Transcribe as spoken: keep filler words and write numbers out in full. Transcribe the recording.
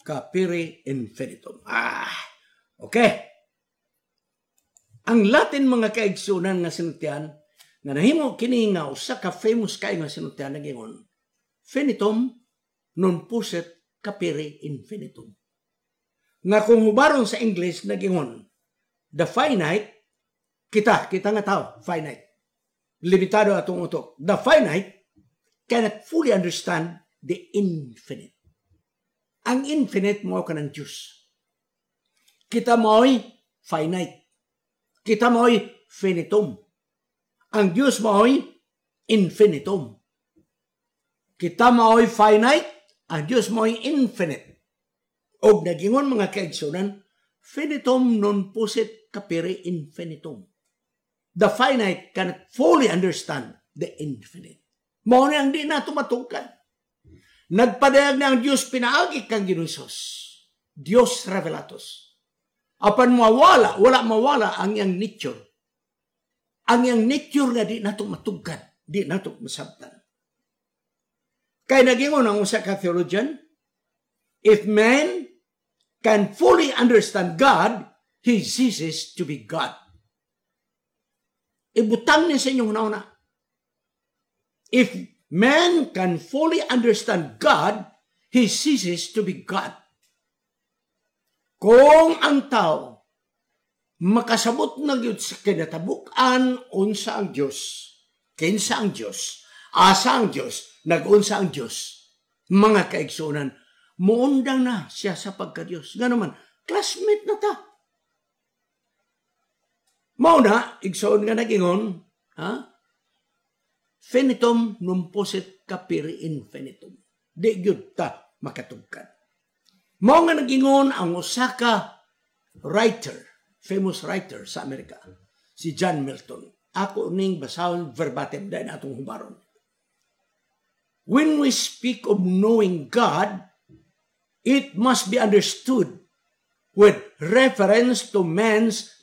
capere infinitum. Ah, okay. Ang Latin mga kaigsunan nga sinultian, nga nahimo kini nga usa ka famous kay nga sinultian nagingon, finitum non posset capere infinitum. Nga kung hubaron sa English nagingon, the finite, kita, kita nga tao, finite. Limitado atong utok. The finite cannot fully understand the infinite. Ang infinite mo ka ng Diyos. Kita mo'y finite. Kita mo'y finitum. Ang Diyos mo'y infinitum. Kita mo'y finite, ang Diyos mo'y infinite. O nagingon mga kaigsunan, finitum non posset capere infinitum. The finite cannot fully understand the infinite. Mao na ang di nato matungkad. Nagpadayag na ang Diyos pinaagi kang Ginoos. Dios revelatus. Apan mawala, wala mawala ang iyang nature. Ang iyang nature na di nato matungkad, di nato masabtan. Kaya nagingon ang usa ka theologian, if man can fully understand God, he ceases to be God. Ibutang niya sa inyong nauna. If man can fully understand God, he ceases to be God. Kung ang tao makasabot na gyud sa kinatabukan unsa ang Dios, kinsa ang Dios, asa ang Dios, nag-unsa ang Dios, mga kaigsunan, muundang na siya sa pagka-Dios. Nga naman, classmate na ta. Mao na, igsoon nga nagingon, ha? Finitum non posset capere infinitum. Di gyud ta makatugkad. Mao nga nagingon ang usa ka writer, famous writer sa Amerika, si John Milton. Ako ning basahon verbatim dahil atong hubaron. When we speak of knowing God, it must be understood with reference to man's